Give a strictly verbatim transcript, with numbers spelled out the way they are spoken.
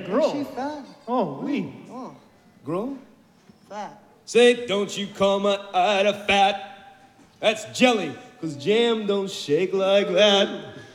gros. She fat. Oh, oui. Oh, Gros? fat. Say, don't you call my ida fat. That's jelly, cause jam don't shake like that.